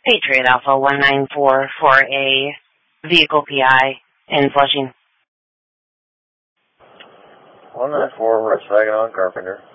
Patriot Alpha 194 for a vehicle PI in Flushing. 194, we're at Saginaw and Carpenter.